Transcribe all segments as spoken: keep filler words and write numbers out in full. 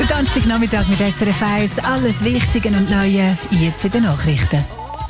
Der Donnerstagnachmittag mit S R F eins. Alles Wichtige und Neue jetzt in den Nachrichten.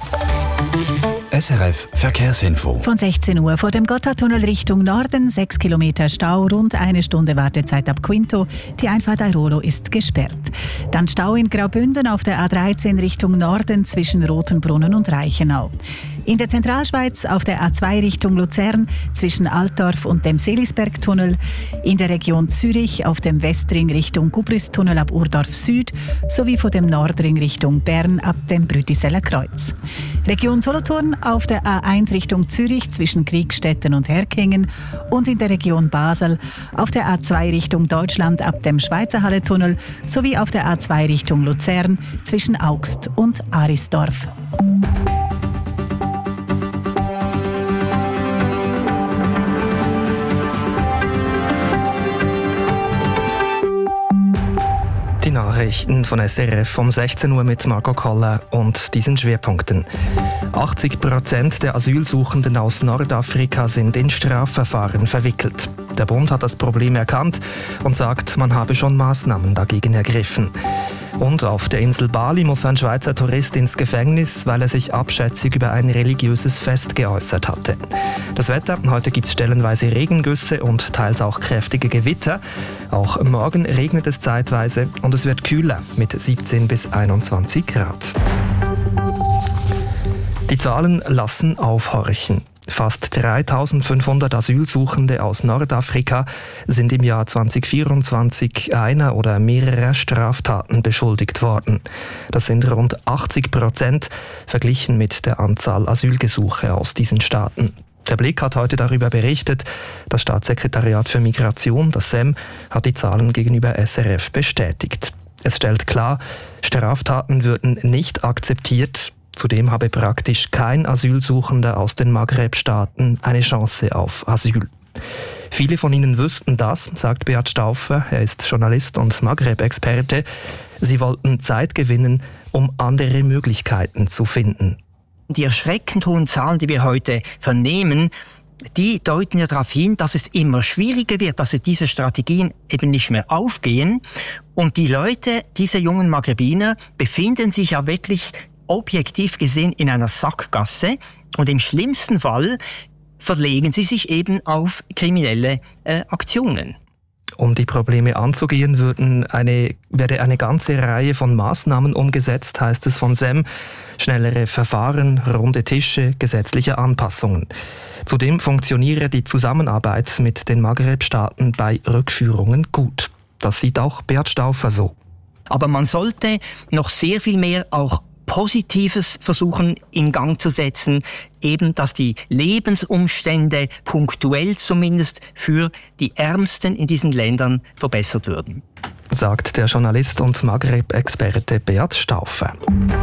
S R F Verkehrsinfo. Von sechzehn Uhr vor dem Gotthardtunnel Richtung Norden, sechs Kilometer Stau, rund eine Stunde Wartezeit ab Quinto. Die Einfahrt Airolo ist gesperrt. Dann Stau in Graubünden auf der A dreizehn Richtung Norden zwischen Rotenbrunnen und Reichenau. In der Zentralschweiz auf der A zwei Richtung Luzern zwischen Altdorf und dem Seelisbergtunnel. In der Region Zürich auf dem Westring Richtung Gubristunnel ab Urdorf Süd sowie von dem Nordring Richtung Bern ab dem Brütiseller Kreuz. Region Solothurn auf der A eins Richtung Zürich zwischen Kriegstetten und Herkingen und in der Region Basel auf der A zwei Richtung Deutschland ab dem Schweizerhalle-Tunnel sowie auf der A zwei Richtung Luzern zwischen Augst und Arisdorf. Die Nachrichten von S R F um sechzehn Uhr mit Marco Koller und diesen Schwerpunkten. achtzig Prozent der Asylsuchenden aus Nordafrika sind in Strafverfahren verwickelt. Der Bund hat das Problem erkannt und sagt, man habe schon Maßnahmen dagegen ergriffen. Und auf der Insel Bali muss ein Schweizer Tourist ins Gefängnis, weil er sich abschätzig über ein religiöses Fest geäußert hatte. Das Wetter: Heute gibt es stellenweise Regengüsse und teils auch kräftige Gewitter. Auch morgen regnet es zeitweise und es wird kühler mit siebzehn bis einundzwanzig Grad. Die Zahlen lassen aufhorchen. Fast dreitausendfünfhundert Asylsuchende aus Nordafrika sind im Jahr zwanzig vierundzwanzig einer oder mehrerer Straftaten beschuldigt worden. Das sind rund achtzig Prozent verglichen mit der Anzahl Asylgesuche aus diesen Staaten. Der Blick hat heute darüber berichtet. Das Staatssekretariat für Migration, das S E M, hat die Zahlen gegenüber S R F bestätigt. Es stellt klar, Straftaten würden nicht akzeptiert. Zudem habe praktisch kein Asylsuchender aus den Maghreb-Staaten eine Chance auf Asyl. Viele von ihnen wüssten das, sagt Beat Stauffer. Er ist Journalist und Maghreb-Experte. Sie wollten Zeit gewinnen, um andere Möglichkeiten zu finden. Die erschreckend hohen Zahlen, die wir heute vernehmen, die deuten ja darauf hin, dass es immer schwieriger wird, dass diese Strategien eben nicht mehr aufgehen. Und die Leute, diese jungen Maghrebiner, befinden sich ja wirklich objektiv gesehen in einer Sackgasse und im schlimmsten Fall verlegen sie sich eben auf kriminelle äh, Aktionen. Um die Probleme anzugehen, würden eine, werde eine ganze Reihe von Maßnahmen umgesetzt, heißt es von S E M. Schnellere Verfahren, runde Tische, gesetzliche Anpassungen. Zudem funktioniere die Zusammenarbeit mit den Maghreb-Staaten bei Rückführungen gut. Das sieht auch Beat Stauffer so. Aber man sollte noch sehr viel mehr auch Positives versuchen in Gang zu setzen, eben dass die Lebensumstände punktuell zumindest für die Ärmsten in diesen Ländern verbessert würden. Sagt der Journalist und Maghreb-Experte Beat Stauffer.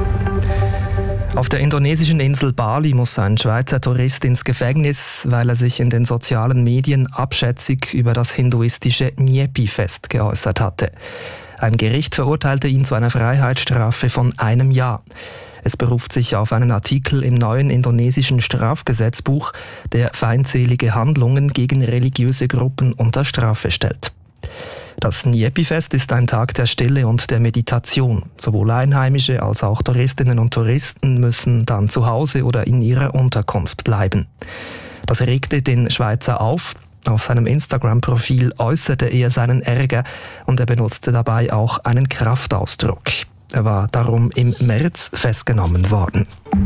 Auf der indonesischen Insel Bali muss ein Schweizer Tourist ins Gefängnis, weil er sich in den sozialen Medien abschätzig über das hinduistische Nyepi-Fest geäußert hatte. Ein Gericht verurteilte ihn zu einer Freiheitsstrafe von einem Jahr. Es beruft sich auf einen Artikel im neuen indonesischen Strafgesetzbuch, der feindselige Handlungen gegen religiöse Gruppen unter Strafe stellt. Das Nyepi-Fest ist ein Tag der Stille und der Meditation. Sowohl Einheimische als auch Touristinnen und Touristen müssen dann zu Hause oder in ihrer Unterkunft bleiben. Das regte den Schweizer auf. Auf seinem Instagram-Profil äußerte er seinen Ärger und er benutzte dabei auch einen Kraftausdruck. Er war darum im März festgenommen worden.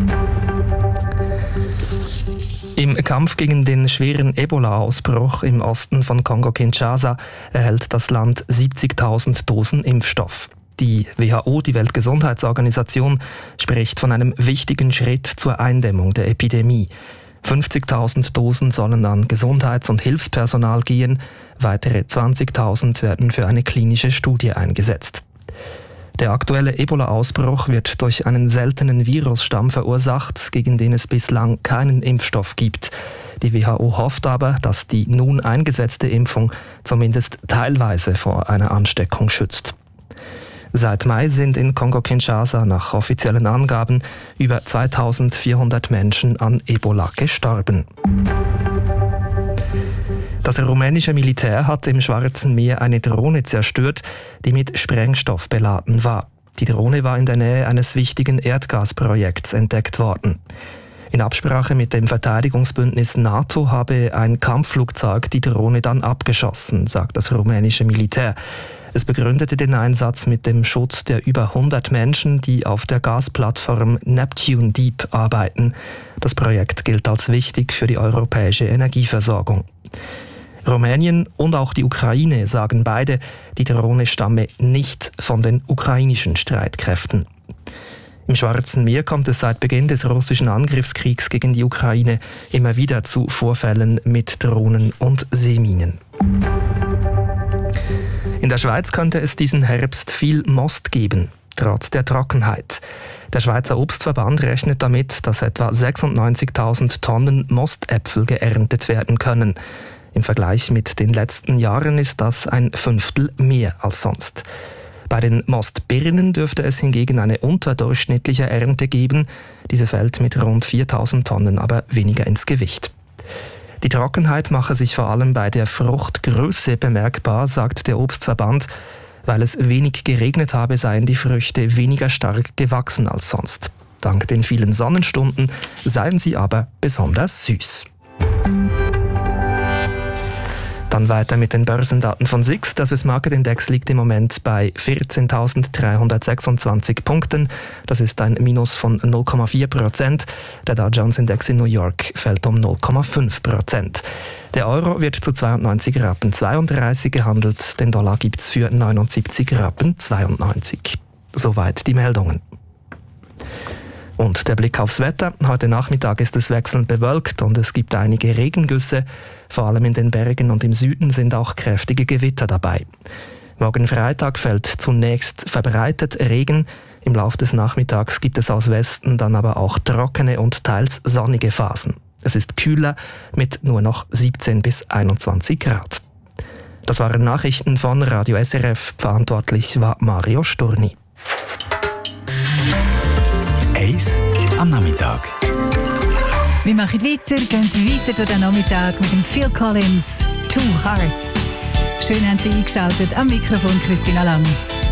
Im Kampf gegen den schweren Ebola-Ausbruch im Osten von Kongo-Kinshasa erhält das Land siebzigtausend Dosen Impfstoff. Die W H O, die Weltgesundheitsorganisation, spricht von einem wichtigen Schritt zur Eindämmung der Epidemie. fünfzigtausend Dosen sollen an Gesundheits- und Hilfspersonal gehen, weitere zwanzigtausend werden für eine klinische Studie eingesetzt. Der aktuelle Ebola-Ausbruch wird durch einen seltenen Virusstamm verursacht, gegen den es bislang keinen Impfstoff gibt. Die W H O hofft aber, dass die nun eingesetzte Impfung zumindest teilweise vor einer Ansteckung schützt. Seit Mai sind in Kongo-Kinshasa nach offiziellen Angaben über zweitausendvierhundert Menschen an Ebola gestorben. Das rumänische Militär hat im Schwarzen Meer eine Drohne zerstört, die mit Sprengstoff beladen war. Die Drohne war in der Nähe eines wichtigen Erdgasprojekts entdeckt worden. In Absprache mit dem Verteidigungsbündnis NATO habe ein Kampfflugzeug die Drohne dann abgeschossen, sagt das rumänische Militär. Es begründete den Einsatz mit dem Schutz der über hundert Menschen, die auf der Gasplattform Neptune Deep arbeiten. Das Projekt gilt als wichtig für die europäische Energieversorgung. Rumänien und auch die Ukraine sagen beide, die Drohne stamme nicht von den ukrainischen Streitkräften. Im Schwarzen Meer kommt es seit Beginn des russischen Angriffskriegs gegen die Ukraine immer wieder zu Vorfällen mit Drohnen und Seeminen. In der Schweiz könnte es diesen Herbst viel Most geben, trotz der Trockenheit. Der Schweizer Obstverband rechnet damit, dass etwa sechsundneunzigtausend Tonnen Mostäpfel geerntet werden können. Im Vergleich mit den letzten Jahren ist das ein Fünftel mehr als sonst. Bei den Mostbirnen dürfte es hingegen eine unterdurchschnittliche Ernte geben. Diese fällt mit rund viertausend Tonnen aber weniger ins Gewicht. Die Trockenheit mache sich vor allem bei der Fruchtgröße bemerkbar, sagt der Obstverband. Weil es wenig geregnet habe, seien die Früchte weniger stark gewachsen als sonst. Dank den vielen Sonnenstunden seien sie aber besonders süß. Dann weiter mit den Börsendaten von S I X. Der Swiss Market Index liegt im Moment bei vierzehntausenddreihundertsechsundzwanzig Punkten. Das ist ein Minus von null Komma vier Prozent. Der Dow Jones Index in New York fällt um null Komma fünf Prozent. Der Euro wird zu zweiundneunzig Rappen zweiunddreißig gehandelt. Den Dollar gibt es für neunundsiebzig Rappen zweiundneunzig. Soweit die Meldungen. Und der Blick aufs Wetter. Heute Nachmittag ist es wechselnd bewölkt und es gibt einige Regengüsse. Vor allem in den Bergen und im Süden sind auch kräftige Gewitter dabei. Morgen Freitag fällt zunächst verbreitet Regen. Im Laufe des Nachmittags gibt es aus Westen dann aber auch trockene und teils sonnige Phasen. Es ist kühler mit nur noch siebzehn bis einundzwanzig Grad. Das waren Nachrichten von Radio S R F. Verantwortlich war Mario Sturni. Eis am Nachmittag. Wir machen weiter, gehen weiter durch den Nachmittag mit dem Phil Collins, Two Hearts. Schön haben Sie eingeschaltet, am Mikrofon Christina Lang.